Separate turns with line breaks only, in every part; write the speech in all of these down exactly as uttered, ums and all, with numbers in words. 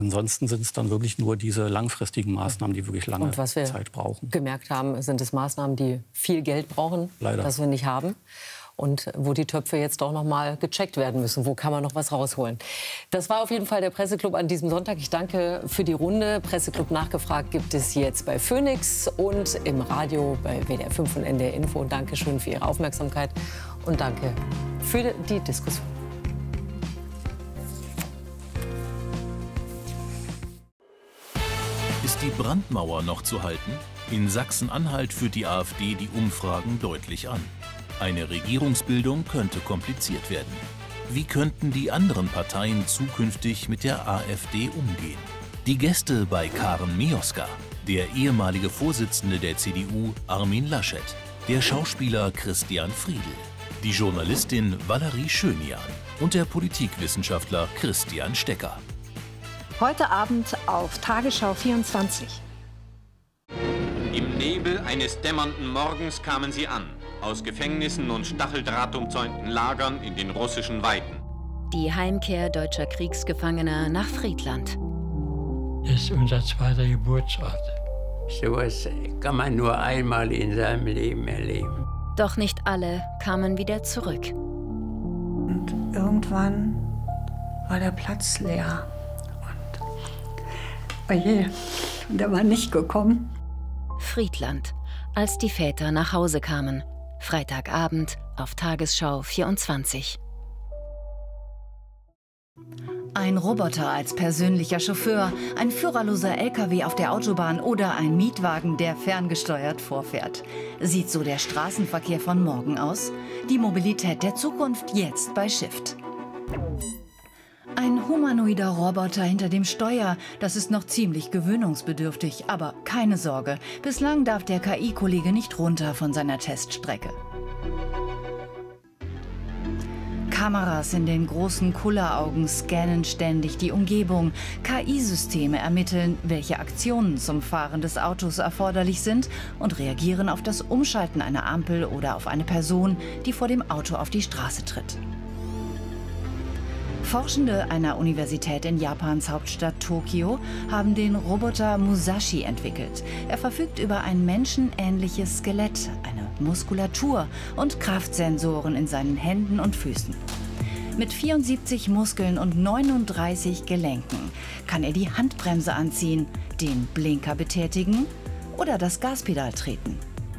Ansonsten sind es dann wirklich nur diese langfristigen Maßnahmen, die wirklich lange
Und was wir
Zeit brauchen.
gemerkt haben, sind es Maßnahmen, die viel Geld brauchen,
Leider.
das wir nicht haben. Und wo die Töpfe jetzt auch noch mal gecheckt werden müssen. Wo kann man noch was rausholen? Das war auf jeden Fall der Presseclub an diesem Sonntag. Ich danke für die Runde. Presseclub nachgefragt gibt es jetzt bei Phoenix und im Radio bei W D R fünf und N D R Info. Danke schön für Ihre Aufmerksamkeit und danke für die Diskussion.
Ist die Brandmauer noch zu halten? In Sachsen-Anhalt führt die AfD die Umfragen deutlich an. Eine Regierungsbildung könnte kompliziert werden. Wie könnten die anderen Parteien zukünftig mit der AfD umgehen? Die Gäste bei Karen Mioska, der ehemalige Vorsitzende der C D U Armin Laschet, der Schauspieler Christian Friedl, die Journalistin Valerie Schönian und der Politikwissenschaftler Christian Stecker.
Heute Abend auf Tagesschau vierundzwanzig.
Im Nebel eines dämmernden Morgens kamen sie an. Aus Gefängnissen und stacheldrahtumzäunten Lagern in den russischen Weiten.
Die Heimkehr deutscher Kriegsgefangener nach Friedland.
Das ist unser zweiter Geburtsort.
So etwas kann man nur einmal in seinem Leben erleben.
Doch nicht alle kamen wieder zurück.
Und irgendwann war der Platz leer. Und oje, und er war nicht gekommen.
Friedland, als die Väter nach Hause kamen. Freitagabend auf Tagesschau vierundzwanzig.
Ein Roboter als persönlicher Chauffeur, ein führerloser L K W auf der Autobahn oder ein Mietwagen, der ferngesteuert vorfährt. Sieht so der Straßenverkehr von morgen aus? Die Mobilität der Zukunft jetzt bei Shift. Ein humanoider Roboter hinter dem Steuer, das ist noch ziemlich gewöhnungsbedürftig, aber keine Sorge, bislang darf der K I-Kollege nicht runter von seiner Teststrecke. Kameras in den großen Kulleraugen scannen ständig die Umgebung. K I-Systeme ermitteln, welche Aktionen zum Fahren des Autos erforderlich sind und reagieren auf das Umschalten einer Ampel oder auf eine Person, die vor dem Auto auf die Straße tritt. Forschende einer Universität in Japans Hauptstadt Tokio haben den Roboter Musashi entwickelt. Er verfügt über ein menschenähnliches Skelett, eine Muskulatur und Kraftsensoren in seinen Händen und Füßen. Mit vierundsiebzig Muskeln und neununddreißig Gelenken kann er die Handbremse anziehen, den Blinker betätigen oder das Gaspedal treten.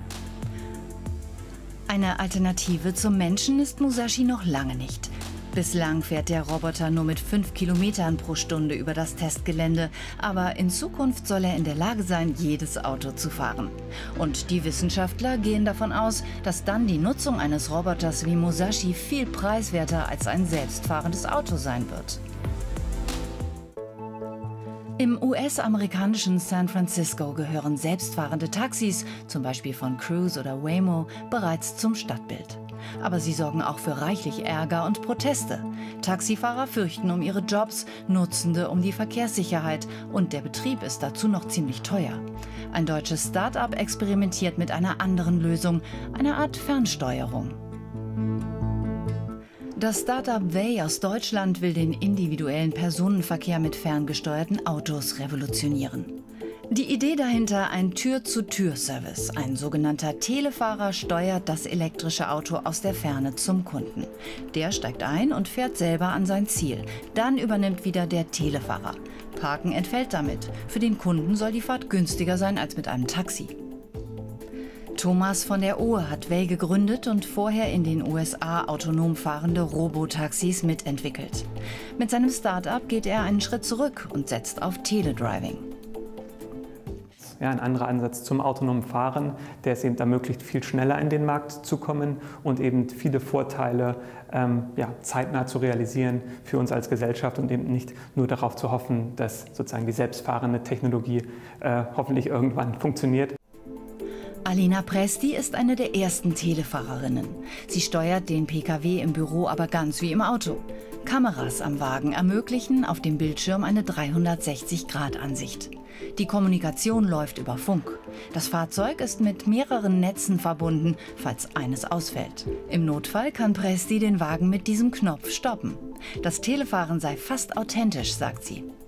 Eine Alternative zum Menschen ist Musashi noch lange nicht. Bislang fährt der Roboter nur mit fünf Kilometern pro Stunde über das Testgelände, aber in Zukunft soll er in der Lage sein, jedes Auto zu fahren. Und die Wissenschaftler gehen davon aus, dass dann die Nutzung eines Roboters wie Musashi viel preiswerter als ein selbstfahrendes Auto sein wird. Im U S-amerikanischen San Francisco gehören selbstfahrende Taxis, zum Beispiel von Cruise oder Waymo, bereits zum Stadtbild. Aber sie sorgen auch für reichlich Ärger und Proteste. Taxifahrer fürchten um ihre Jobs, Nutzende um die Verkehrssicherheit und der Betrieb ist dazu noch ziemlich teuer. Ein deutsches Start-up experimentiert mit einer anderen Lösung, einer Art Fernsteuerung. Das Start-up Way aus Deutschland will den individuellen Personenverkehr mit ferngesteuerten Autos revolutionieren. Die Idee dahinter ein Tür-zu-Tür-Service. Ein sogenannter Telefahrer steuert das elektrische Auto aus der Ferne zum Kunden. Der steigt ein und fährt selber an sein Ziel. Dann übernimmt wieder der Telefahrer. Parken entfällt damit. Für den Kunden soll die Fahrt günstiger sein als mit einem Taxi. Thomas von der Ohe hat Way gegründet und vorher in den U S A autonom fahrende Robotaxis mitentwickelt. Mit seinem Start-up geht er einen Schritt zurück und setzt auf Teledriving.
Ja, ein anderer Ansatz zum autonomen Fahren, der es eben ermöglicht, viel schneller in den Markt zu kommen und eben viele Vorteile ähm, ja, zeitnah zu realisieren für uns als Gesellschaft und eben nicht nur darauf zu hoffen, dass sozusagen die selbstfahrende Technologie äh, hoffentlich irgendwann funktioniert.
Alina Presti ist eine der ersten Telefahrerinnen. Sie steuert den P K W im Büro aber ganz wie im Auto. Kameras am Wagen ermöglichen auf dem Bildschirm eine dreihundertsechzig Grad Ansicht. Die Kommunikation läuft über Funk. Das Fahrzeug ist mit mehreren Netzen verbunden, falls eines ausfällt. Im Notfall kann Presti den Wagen mit diesem Knopf stoppen. Das Telefahren sei fast authentisch, sagt sie.